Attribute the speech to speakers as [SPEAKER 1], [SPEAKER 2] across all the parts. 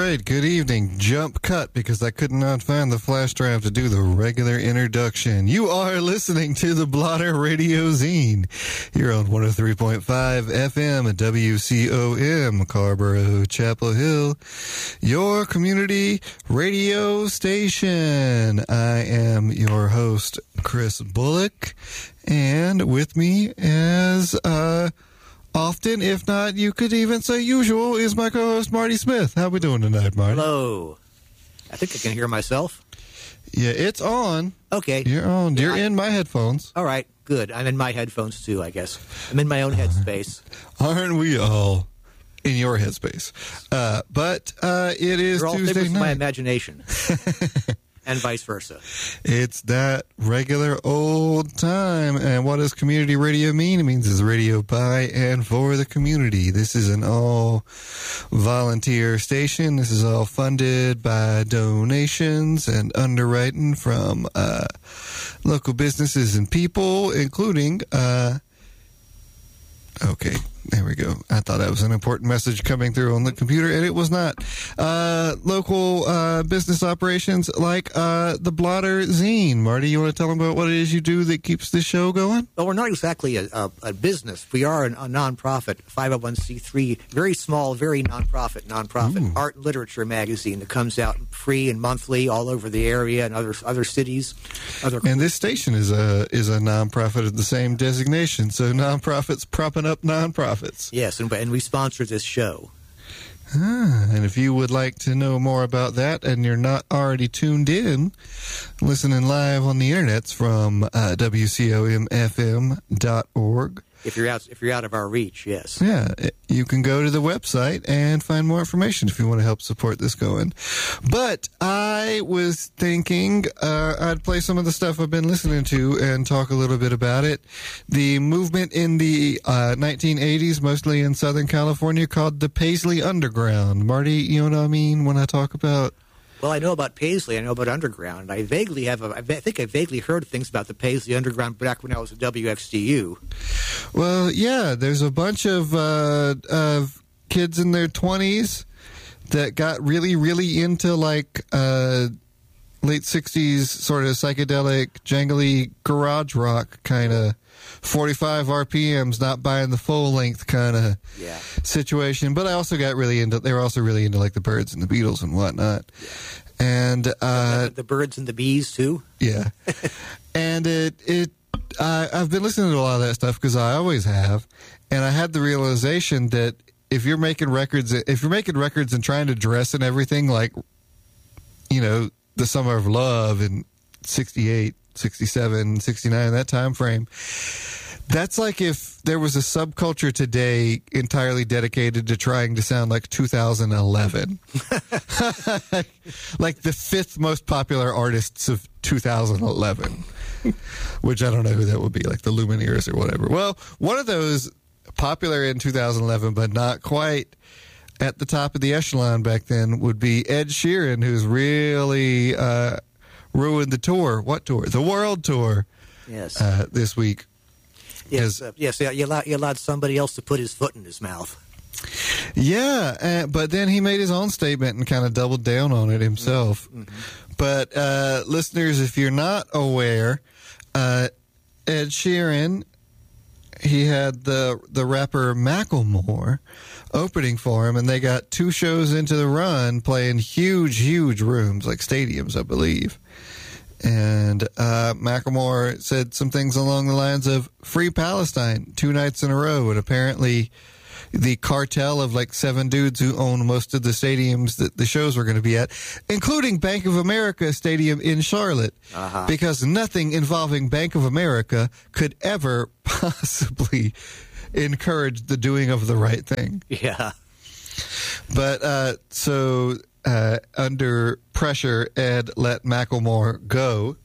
[SPEAKER 1] right, good evening. Jump cut because I could not find the flash drive to do the regular introduction. You are listening to the Blotter Radio Zine here on 103.5 FM at WCOM, Carborough, Chapel Hill, your community radio station. I am your host, Chris Bullock, and with me as often, if not, you could even say usual, is my co-host Marty Smith. How we doing tonight, Marty?
[SPEAKER 2] Hello. I think I can hear myself.
[SPEAKER 1] Yeah, it's on.
[SPEAKER 2] Okay.
[SPEAKER 1] You're on.
[SPEAKER 2] Yeah,
[SPEAKER 1] You're in my headphones.
[SPEAKER 2] All right, good. I'm in my headphones too, I guess. I'm in my own headspace.
[SPEAKER 1] Aren't we all in your headspace? But it is
[SPEAKER 2] They're all
[SPEAKER 1] Tuesday
[SPEAKER 2] figments of
[SPEAKER 1] night.
[SPEAKER 2] my imagination. And vice versa.
[SPEAKER 1] It's that regular old time. And what does community radio mean? It means it's radio by and for the community. This is an all-volunteer station. This is all funded by donations and underwriting from local businesses and people, including... Okay, there we go. I thought that was an important message coming through on the computer, and it was not. Local business operations like the Blotter Zine. Marty, you want to tell them about what it is you do that keeps the show going?
[SPEAKER 2] Well, we're not exactly a business. We are a nonprofit, 501c3, very small, very nonprofit art and literature magazine that comes out free and monthly all over the area and other cities.
[SPEAKER 1] And this station is a nonprofit of the same designation, so nonprofits propping up nonprofits.
[SPEAKER 2] Yes, and we sponsor this show.
[SPEAKER 1] And if you would like to know more about that and you're not already tuned in, listening live on the internets from WCOMFM.org.
[SPEAKER 2] If you're out of our reach, yes.
[SPEAKER 1] Yeah, you can go to the website and find more information if you want to help support this going. But I was thinking I'd play some of the stuff I've been listening to and talk a little bit about it. The movement in the 1980s, mostly in Southern California, called the Paisley Underground. Marty, you know what I mean when I talk about...
[SPEAKER 2] Well, I know about Paisley. I know about Underground. I think I vaguely heard things about the Paisley Underground back when I was at WXDU.
[SPEAKER 1] Well, yeah, there's a bunch of kids in their 20s that got really, really into like late 60s sort of psychedelic, jangly garage rock kind of 45 RPMs, not buying the full length kind of situation. But I also got really into, they were also really into like the Byrds and the Beatles and whatnot. Yeah. And
[SPEAKER 2] the Birds and the Bees too.
[SPEAKER 1] Yeah. And I've been listening to a lot of that stuff because I always have. And I had the realization that if you're making records and trying to dress and everything like, you know, the Summer of Love in 68, 67, 69, that time frame, that's like if there was a subculture today entirely dedicated to trying to sound like 2011. Like the fifth most popular artists of 2011, which I don't know who that would be, like the Lumineers or whatever. Well, one of those popular in 2011, but not quite at the top of the echelon back then, would be Ed Sheeran, who's really ruined the tour. What tour? The World Tour.
[SPEAKER 2] Yes.
[SPEAKER 1] This week.
[SPEAKER 2] Yes. Yes. You allowed somebody else to put his foot in his mouth.
[SPEAKER 1] Yeah, but then he made his own statement and kind of doubled down on it himself. Mm-hmm. But listeners, if you're not aware, Ed Sheeran, he had the rapper Macklemore opening for him, and they got 2 shows into the run playing huge rooms, like stadiums, I believe. And Macklemore said some things along the lines of Free Palestine 2 nights in a row, and apparently the cartel of like 7 dudes who own most of the stadiums that the shows were going to be at, including Bank of America Stadium in Charlotte, because nothing involving Bank of America could ever possibly encourage the doing of the right thing.
[SPEAKER 2] Yeah.
[SPEAKER 1] But so under pressure, Ed let Macklemore go,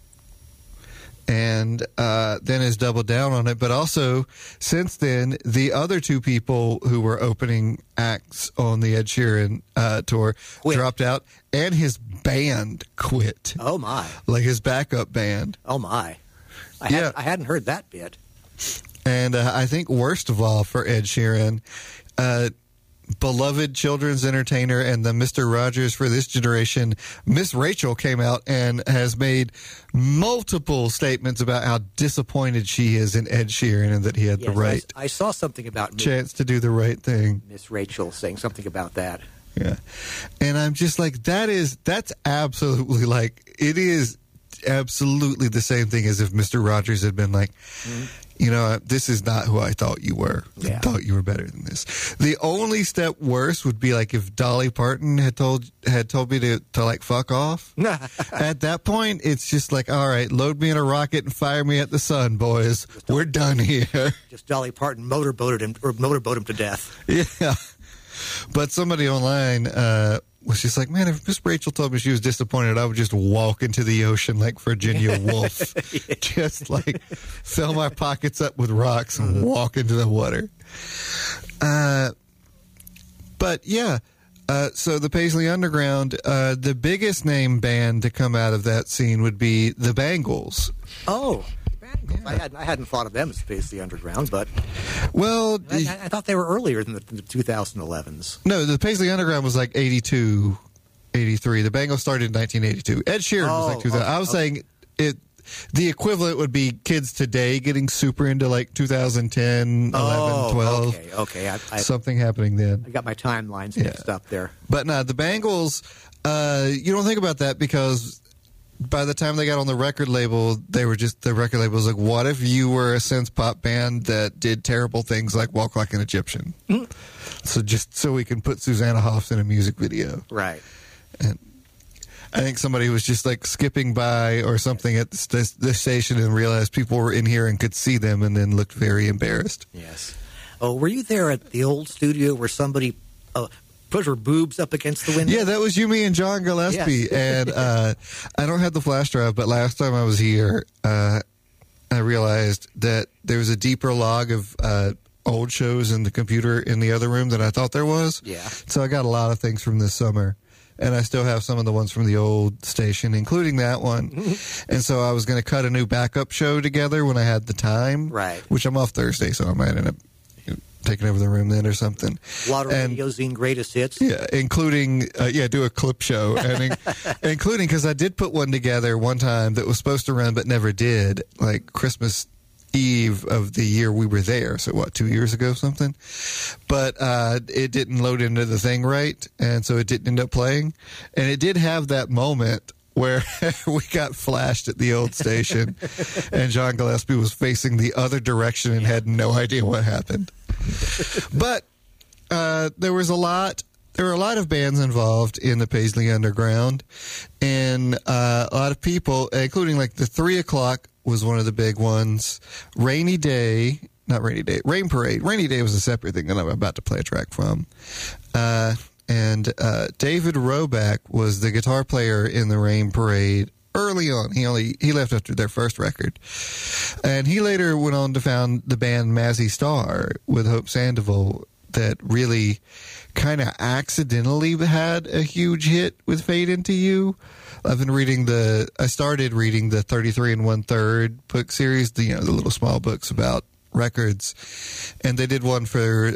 [SPEAKER 1] and then has doubled down on it. But also, since then, the other 2 people who were opening acts on the Ed Sheeran tour dropped out, and his band quit.
[SPEAKER 2] Oh, my.
[SPEAKER 1] Like his backup band.
[SPEAKER 2] Oh, my. I hadn't heard that bit.
[SPEAKER 1] And I think worst of all for Ed Sheeran, beloved children's entertainer and the Mr. Rogers for this generation, Miss Rachel, came out and has made multiple statements about how disappointed she is in Ed Sheeran and that he had the right
[SPEAKER 2] I saw something about
[SPEAKER 1] chance to do the right thing.
[SPEAKER 2] Miss Rachel saying something about that.
[SPEAKER 1] Yeah. And I'm just like, that's absolutely like, it is absolutely the same thing as if Mr. Rogers had been like, this is not who I thought you were.
[SPEAKER 2] Yeah.
[SPEAKER 1] I thought you were better than this. The only step worse would be like if Dolly Parton had told me to like fuck off. At that point, it's just like, all right, load me in a rocket and fire me at the sun, boys. We're done here.
[SPEAKER 2] Just Dolly Parton motorboated him to death.
[SPEAKER 1] Yeah. But somebody online was just like, man, if Miss Rachel told me she was disappointed, I would just walk into the ocean like Virginia Woolf. Just like fill my pockets up with rocks and walk into the water. But yeah, so the Paisley Underground, the biggest name band to come out of that scene would be the Bangles.
[SPEAKER 2] Oh, yeah. I hadn't thought of them as Paisley Underground, but
[SPEAKER 1] well,
[SPEAKER 2] I thought they were earlier than the 2011s.
[SPEAKER 1] No, the Paisley Underground was like 82, 83. The Bangles started in 1982. Ed Sheeran was like 2000. I was saying it. The equivalent would be kids today getting super into like 2010, 11, 12.
[SPEAKER 2] Okay.
[SPEAKER 1] Something happening then.
[SPEAKER 2] I got my timelines mixed up there.
[SPEAKER 1] But no, the Bangles, you don't think about that because by the time they got on the record label, the record label was like, what if you were a synth pop band that did terrible things like Walk Like an Egyptian? So just so we can put Susanna Hoffs in a music video.
[SPEAKER 2] Right.
[SPEAKER 1] And I think somebody was just like skipping by or something at the station and realized people were in here and could see them and then looked very embarrassed.
[SPEAKER 2] Yes. Oh, were you there at the old studio where somebody put her boobs up against the window?
[SPEAKER 1] Yeah, that was you, me, and John Gillespie. Yes. And I don't have the flash drive, but last time I was here, I realized that there was a deeper log of old shows in the computer in the other room than I thought there was.
[SPEAKER 2] Yeah.
[SPEAKER 1] So I got a lot of things from this summer. And I still have some of the ones from the old station, including that one. And so I was going to cut a new backup show together when I had the time.
[SPEAKER 2] Right.
[SPEAKER 1] Which I'm off Thursday, so I might end up taking over the room then or something.
[SPEAKER 2] A lot of Radio Zine greatest hits.
[SPEAKER 1] Yeah, including, do a clip show. And including, because I did put one together one time that was supposed to run but never did, like Christmas Eve of the year we were there. So, 2 years ago something? But it didn't load into the thing right, and so it didn't end up playing. And it did have that moment where we got flashed at the old station, and John Gillespie was facing the other direction and had no idea what happened. But there were a lot of bands involved in the Paisley Underground, and a lot of people, including like the 3 o'clock was one of the big ones. Rain Parade. Rainy Day was a separate thing that I'm about to play a track from. And David Roback was the guitar player in the Rain Parade early on. He left after their first record. And he later went on to found the band Mazzy Star with Hope Sandoval that really kind of accidentally had a huge hit with Fade Into You. I started reading the 33 1/3 book series, the little small books about records. And they did one for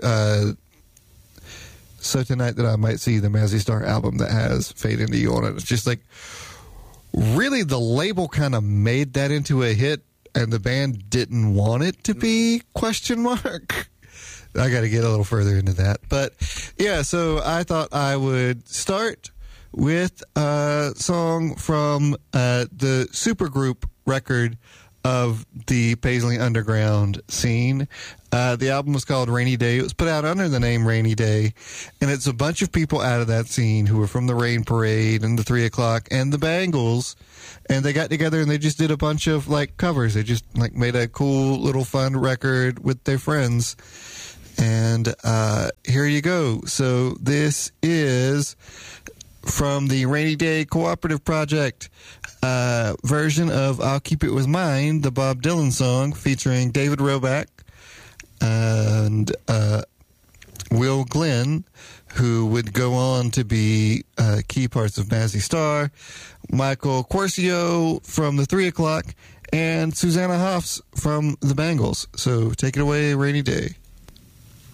[SPEAKER 1] So Tonight That I Might See, the Mazzy Star album that has Fade Into You on it. It's just like, really the label kind of made that into a hit and the band didn't want it to be ? I got to get a little further into that. But yeah, so I thought I would start with a song from the supergroup record of the Paisley Underground scene. The album was called Rainy Day. It was put out under the name Rainy Day, and it's a bunch of people out of that scene who were from the Rain Parade and the 3 o'clock and the Bangles, and they got together and they just did a bunch of like covers. They just like made a cool little fun record with their friends. And here you go. So this is from the Rainy Day Cooperative Project version of I'll Keep It With Mine, the Bob Dylan song featuring David Roback and Will Glenn, who would go on to be key parts of Mazzy Star, Michael Quercio from the 3 o'clock, and Susanna Hoffs from the Bangles. So take it away, Rainy Day.